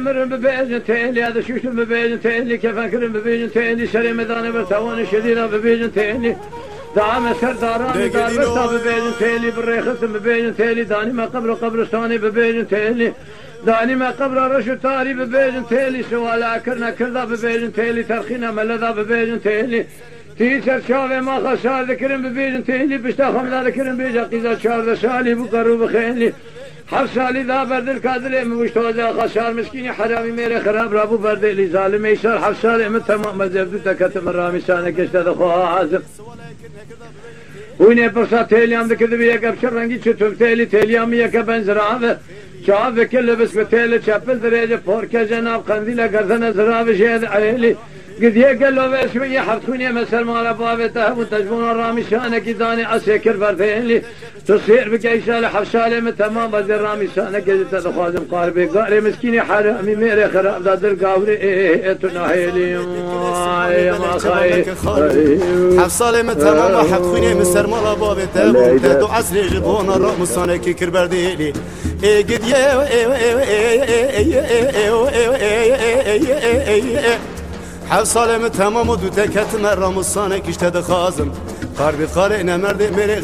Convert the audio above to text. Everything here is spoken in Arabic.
مرن ببيجن تيلي هذا شوشن ببيجن تيلي كيف أكرم ببيجن تيلي شري ميدان برتوان شدينا ببيجن تيلي دعم سرداران دار برتا ببيجن تيلي بالريخس ببيجن تيلي داني ما قبرستاني ببيجن تيلي داني ما قبر رشو تاري ببيجن تيلي سوالا كرنا كردا ببيجن تيلي ترخينا ملذا ببيجن تيلي تيسر شافي ما خسار ذكرن ببيجن تيلي بشتا خمدا ذكرن بيجا قيزا شار سالي بقرو بخيلي حفصالي ذا برد الكادر مشتوزا خسار مسكيني حرامي ميري خراب رابو برد لي ظالم يسار حفصالي من تمام مزبدو تكتم الرامي سانك اشتد خوها عازم ويني برصا تيليام ذكر بيك ابشر رنگي چتوب تيليام يك بنزراوه شاف كل بس بتيل چپل درجه فوركه جناب قنديل گردن زراوه شهد عيلي قد يقل له بس شويه حرخوني مسر مال بابته وتجبون الرامي شانك داني اسكر بردين تصير بكيسال حفصالي من تمام بدر الرامي شانك تخازم قاربي قاري مسكيني حرامي ميري خراب دادر قاوري تناهيلي يا ما خاي حفصالي من تمام حرخوني مسر مال بابته وتدو عسري جبون الرامي شانك كربرديلي قد حفصالي من تمام ودو تكت مرام الصانك اشتد خازم قاربي قارئنا مرد